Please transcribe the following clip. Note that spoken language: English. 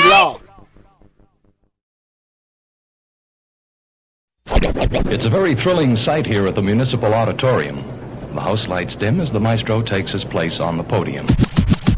Lord. It's a very thrilling sight here at the Municipal Auditorium. The house lights dim as the maestro takes his place on the podium.